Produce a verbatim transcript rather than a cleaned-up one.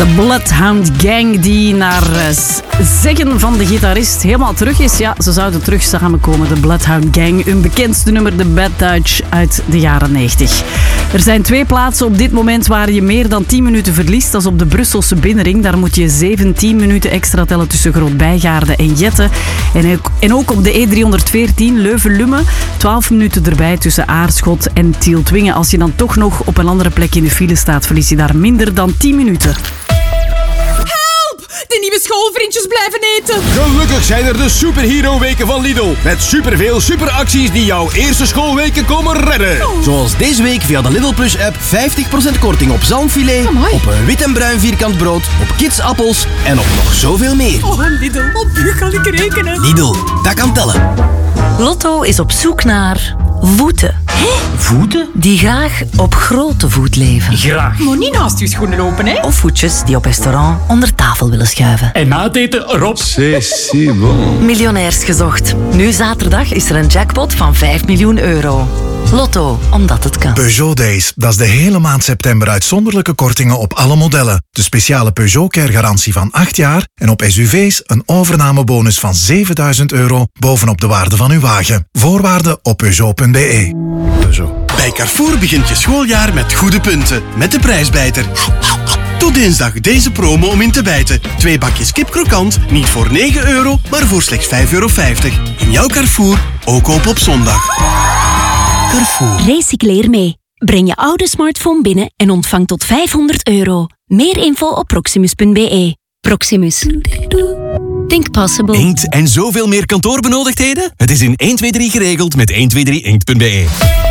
De Bloodhound Gang die naar uh, zeggen van de gitarist helemaal terug is. Ja, ze zouden terug samenkomen, de Bloodhound Gang. Hun bekendste nummer, de Bad Touch uit de jaren negentig. Er zijn twee plaatsen op dit moment waar je meer dan tien minuten verliest. Dat is op de Brusselse Binnenring. Daar moet je zeventien minuten extra tellen tussen Groot-Bijgaarde en Jette. En ook, en ook op de E driehonderdveertien Leuven-Lummen. twaalf minuten erbij tussen Aarschot en Tieltwingen. Als je dan toch nog op een andere plek in de file staat, verlies je daar minder dan tien minuten. De nieuwe schoolvriendjes blijven eten. Gelukkig zijn er de Superhero-weken van Lidl. Met superveel superacties die jouw eerste schoolweken komen redden. Oh. Zoals deze week via de Lidl Plus-app vijftig procent korting op zalmfilet, Amai. op een wit en bruin vierkant brood, op kidsappels en op nog zoveel meer. Oh, Lidl, op u kan ik rekenen. Lidl, dat kan tellen. Lotto is op zoek naar voeten. Voeten? Die graag op grote voet leven. Graag. Maar niet naast uw schoenen lopen, hè? Of voetjes die op restaurant onder tafel willen schuiven. En na het eten, Rob. C'est si bon. Miljonairs gezocht. Nu zaterdag is er een jackpot van vijf miljoen euro. Lotto, omdat het kan. Peugeot Days, dat is de hele maand september uitzonderlijke kortingen op alle modellen. De speciale Peugeot Care garantie van acht jaar en op S U V's een overnamebonus van zevenduizend euro bovenop de waarde van uw wagen. Voorwaarden op peugeot punt b e. Peugeot. Bij Carrefour begint je schooljaar met goede punten. Met de prijsbijter. Tot dinsdag deze promo om in te bijten. Twee bakjes kip krokant, niet voor negen euro, maar voor slechts vijf euro vijftig. In jouw Carrefour, ook open op zondag. Carrefour. Recycleer mee. Breng je oude smartphone binnen en ontvang tot vijfhonderd euro. Meer info op proximus punt b e. Proximus. Think possible. Inkt en zoveel meer kantoorbenodigdheden? Het is in één twee drie geregeld met honderdtweeëndertig inkt punt b e.